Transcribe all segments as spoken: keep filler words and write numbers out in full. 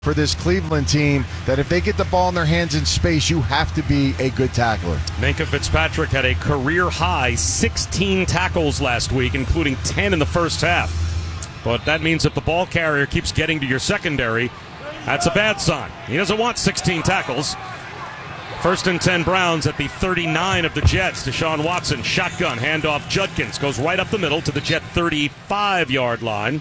for this Cleveland team that if they get the ball in their hands in space, you have to be a good tackler. Minkah Fitzpatrick had a career-high sixteen tackles last week, including ten in the first half. But that means if the ball carrier keeps getting to your secondary, that's a bad sign. He doesn't want sixteen tackles. First and ten Browns at the thirty-nine of the Jets. Deshaun Watson, shotgun, handoff Judkins. Goes right up the middle to the Jet thirty-five-yard line.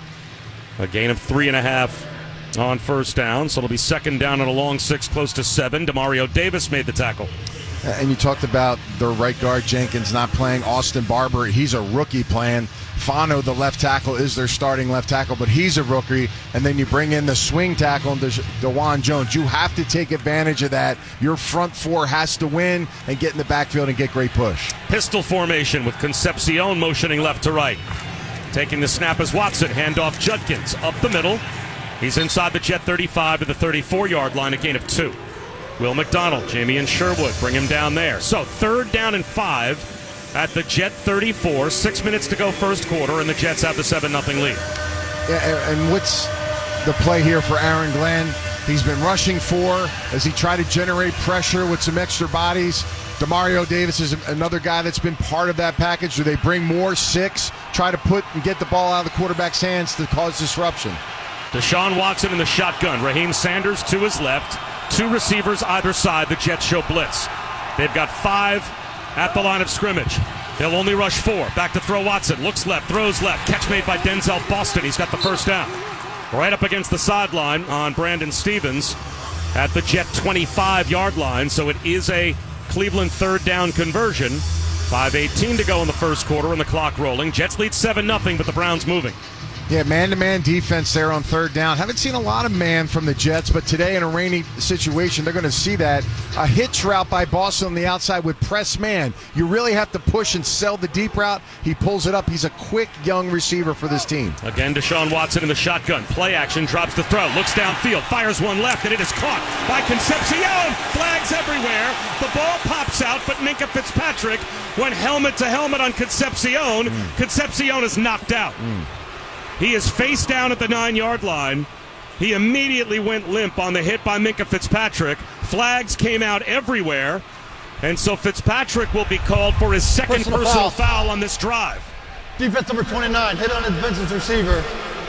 A gain of three and a half on first down, so it'll be second down and a long six, close to seven. Demario Davis made the tackle. And you talked about their right guard, Jenkins, not playing. Austin Barber, he's a rookie playing. Fano, the left tackle, is their starting left tackle, but he's a rookie. And then you bring in the swing tackle, De- DeJuan Jones. You have to take advantage of that. Your front four has to win and get in the backfield and get great push. Pistol formation with Concepcion motioning left to right. Taking the snap as Watson, handoff Judkins, up the middle. He's inside the Jet thirty-five to the thirty-four-yard line, a gain of two. Will McDonald, Jamie and Sherwood bring him down there. So third down and five at the Jet thirty-four. Six minutes to go first quarter, and the Jets have the seven nothing lead. Yeah, and what's the play here for Aaron Glenn? He's been rushing four as he tried to generate pressure with some extra bodies. Demario Davis is another guy that's been part of that package. Do they bring more six, try to put and get the ball out of the quarterback's hands to cause disruption? Deshaun Watson in the shotgun. Raheem Sanders to his left. Two receivers either side. The Jets show blitz. They've got five at the line of scrimmage. They'll only rush four. Back to throw Watson. Looks left, throws left. Catch made by Denzel Boston. He's got the first down. Right up against the sideline on Brandon Stevens at the Jet twenty-five-yard line. So it is a Cleveland third down conversion. five eighteen to go in the first quarter and the clock rolling. Jets lead seven nothing, but the Browns moving. Yeah, man-to-man defense there on third down. Haven't seen a lot of man from the Jets, but today in a rainy situation, they're going to see that. A hitch route by Boston on the outside with press man. You really have to push and sell the deep route. He pulls it up. He's a quick, young receiver for this team. Again, Deshaun Watson in the shotgun. Play action, drops the throw, looks downfield, fires one left, and it is caught by Concepcion. Flags everywhere. The ball pops out, but Minkah Fitzpatrick went helmet to helmet on Concepcion. Mm. Concepcion is knocked out. Mm. He is face down at the nine-yard line. He immediately went limp on the hit by Minkah Fitzpatrick. Flags came out everywhere. And so Fitzpatrick will be called for his second personal, personal foul. foul on this drive. Defense number twenty-nine, hit on the defensive receiver.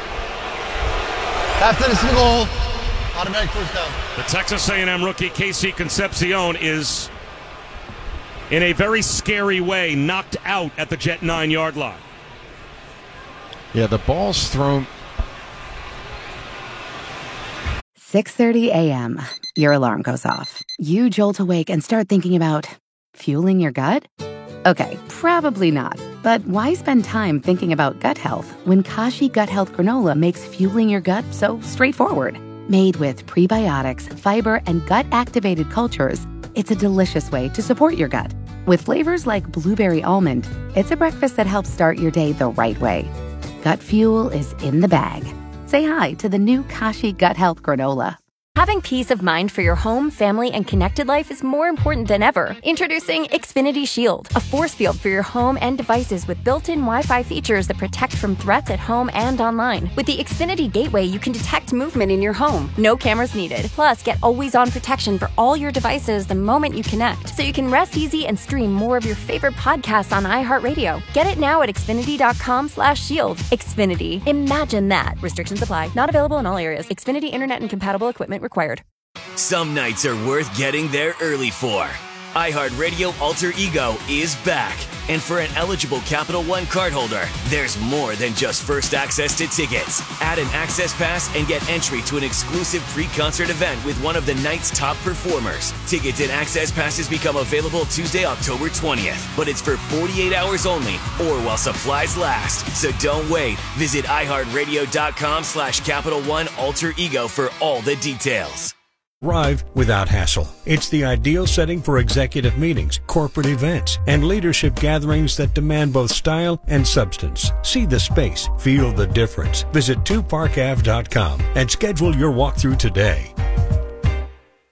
After the single, automatic first down. The Texas A and M rookie Casey Concepcion is, in a very scary way, knocked out at the Jet nine-yard line. Yeah, the ball's thrown. six thirty a.m. Your alarm goes off. You jolt awake and start thinking about fueling your gut? Okay, probably not. But why spend time thinking about gut health when Kashi Gut Health Granola makes fueling your gut so straightforward? Made with prebiotics, fiber, and gut-activated cultures, it's a delicious way to support your gut. With flavors like blueberry almond, it's a breakfast that helps start your day the right way. Gut fuel is in the bag. Say hi to the new Kashi Gut Health Granola. Having peace of mind for your home, family, and connected life is more important than ever. Introducing Xfinity Shield, a force field for your home and devices with built-in Wi-Fi features that protect from threats at home and online. With the Xfinity Gateway, you can detect movement in your home. No cameras needed. Plus, get always-on protection for all your devices the moment you connect, so you can rest easy and stream more of your favorite podcasts on iHeartRadio. Get it now at Xfinity.com slash shield. Xfinity. Imagine that. Restrictions apply. Not available in all areas. Xfinity Internet and compatible equipment required. Some nights are worth getting there early for. iHeartRadio Alter Ego is back. And for an eligible Capital One cardholder, there's more than just first access to tickets. Add an access pass and get entry to an exclusive pre-concert event with one of the night's top performers. Tickets and access passes become available Tuesday, October twentieth. But it's for forty-eight hours only or while supplies last. So don't wait. Visit iHeartRadio.com slash Capital One Alter Ego for all the details. Thrive without hassle. It's the ideal setting for executive meetings, corporate events, and leadership gatherings that demand both style and substance. See the space, feel the difference. Visit two park ave dot com and schedule your walkthrough today.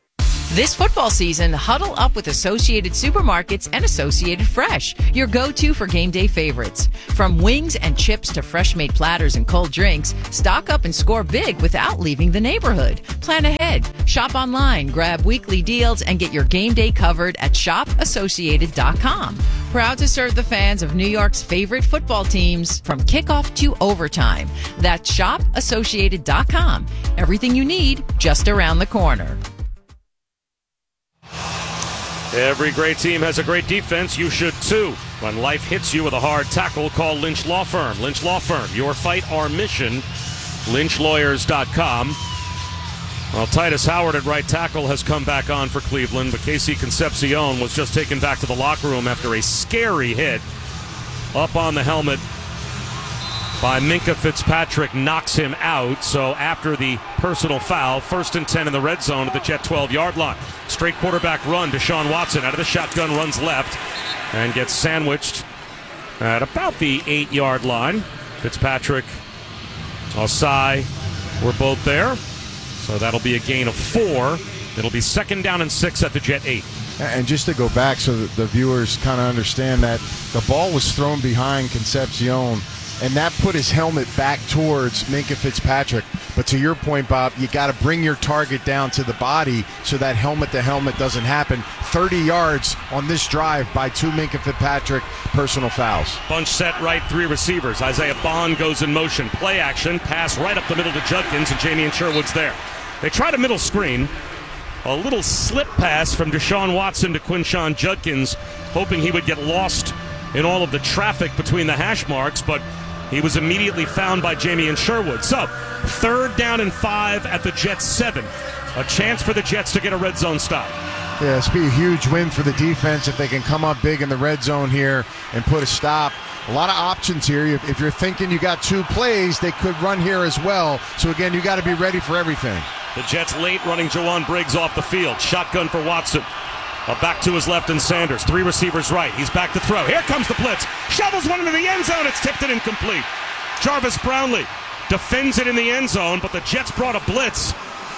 This football season, huddle up with Associated Supermarkets and Associated Fresh, your go-to for game day favorites. From wings and chips to fresh-made platters and cold drinks, stock up and score big without leaving the neighborhood. Plan ahead, shop online, grab weekly deals, and get your game day covered at shop associated dot com. Proud to serve the fans of New York's favorite football teams from kickoff to overtime. That's shop associated dot com. Everything you need just around the corner. Every great team has a great defense. You should too. When life hits you with a hard tackle, call Lynch Law Firm. Lynch Law Firm, your fight, our mission. lynch lawyers dot com. Well, Titus Howard at right tackle has come back on for Cleveland, but Casey Concepcion was just taken back to the locker room after a scary hit up on the helmet by Minkah Fitzpatrick knocks him out. So after the personal foul, first and ten in the red zone at the Jet twelve-yard line. Straight quarterback run. Deshaun Watson out of the shotgun runs left and gets sandwiched at about the eight-yard line. Fitzpatrick, Osai were both there. So that'll be a gain of four. It'll be second down and six at the Jet eight. And just to go back so that the viewers kind of understand that the ball was thrown behind Concepcion, and that put his helmet back towards Minkah Fitzpatrick. But to your point, Bob, you got to bring your target down to the body so that helmet-to-helmet doesn't happen. thirty yards on this drive by two Minkah Fitzpatrick personal fouls. Bunch set right, three receivers. Isaiah Bond goes in motion. Play action, pass right up the middle to Judkins, and Jamie and Sherwood's there. They tried a middle screen. A little slip pass from Deshaun Watson to Quinshon Judkins, hoping he would get lost in all of the traffic between the hash marks, but he was immediately found by Jamie and Sherwood. So, third down and five at the Jets seven. A chance for the Jets to get a red zone stop. Yeah, it's be a huge win for the defense if they can come up big in the red zone here and put a stop. A lot of options here. If, if you're thinking you got two plays, they could run here as well. So, again, you got to be ready for everything. The Jets late running Jawan Briggs off the field. Shotgun for Watson. A back to his left and Sanders. Three receivers right. He's back to throw. Here comes the blitz. Shovels one into the end zone. It's tipped and incomplete. Jarvis Brownlee defends it in the end zone, but the Jets brought a blitz.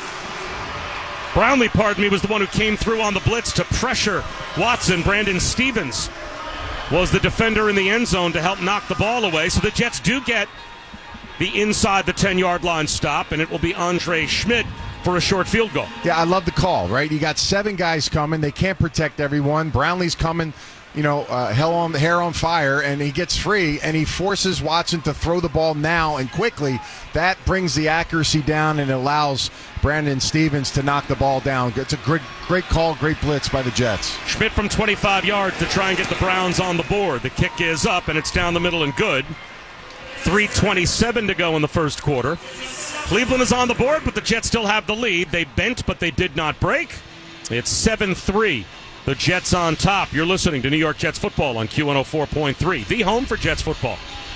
Brownlee, pardon me, was the one who came through on the blitz to pressure Watson. Brandon Stevens was the defender in the end zone to help knock the ball away. So the Jets do get the inside the ten-yard line stop, and it will be Andre Schmidt for a short field goal. Yeah, I love the call, right? You got seven guys coming. They can't protect everyone. Brownlee's coming, you know, uh, hell on hair on fire, and he gets free, and he forces Watson to throw the ball now and quickly. That brings the accuracy down and allows Brandon Stevens to knock the ball down. It's a great, great call, great blitz by the Jets. Schmidt from twenty-five yards to try and get the Browns on the board. The kick is up, and it's down the middle and good. three twenty-seven to go in the first quarter. Cleveland is on the board, but the Jets still have the lead. They bent, but they did not break. It's seven three. The Jets on top. You're listening to New York Jets football on Q one oh four point three, the home for Jets football.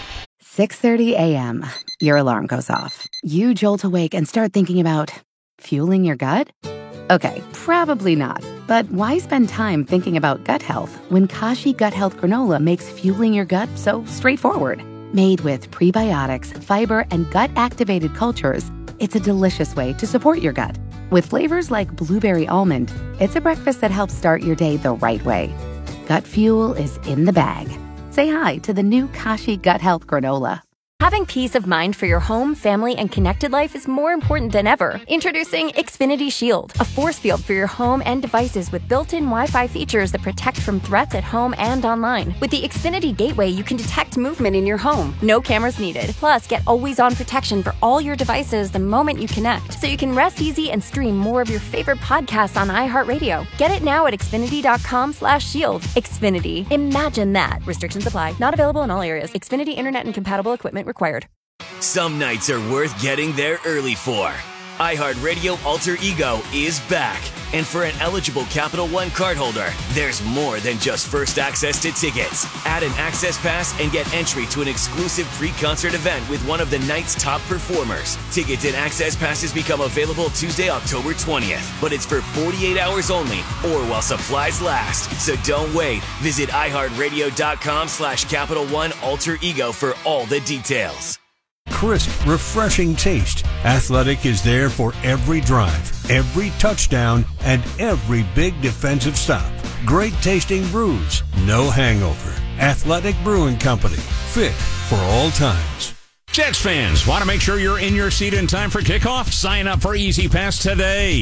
six thirty a.m. Your alarm goes off. You jolt awake and start thinking about fueling your gut? Okay, probably not. But why spend time thinking about gut health when Kashi Gut Health Granola makes fueling your gut so straightforward? Made with prebiotics, fiber, and gut-activated cultures, it's a delicious way to support your gut. With flavors like blueberry almond, it's a breakfast that helps start your day the right way. Gut fuel is in the bag. Say hi to the new Kashi Gut Health Granola. Having peace of mind for your home, family, and connected life is more important than ever. Introducing Xfinity Shield, a force field for your home and devices with built-in Wi-Fi features that protect from threats at home and online. With the Xfinity Gateway, you can detect movement in your home. No cameras needed. Plus, get always-on protection for all your devices the moment you connect, so you can rest easy and stream more of your favorite podcasts on iHeartRadio. Get it now at Xfinity.com slash shield. Xfinity. Imagine that. Restrictions apply. Not available in all areas. Xfinity Internet and compatible equipment required. Some nights are worth getting there early for. iHeartRadio Alter Ego is back. And for an eligible Capital One cardholder, there's more than just first access to tickets. Add an access pass and get entry to an exclusive pre-concert event with one of the night's top performers. Tickets and access passes become available Tuesday, October twentieth. But it's for forty-eight hours only or while supplies last. So don't wait. Visit iHeartRadio.com slash Capital One Alter Ego for all the details. crisp, refreshing taste. Athletic is there for every drive, every touchdown, and every big defensive stop. Great tasting brews, no hangover. Athletic Brewing Company, fit for all times. Jets fans, want to make sure you're in your seat in time for kickoff? Sign up for Easy Pass today.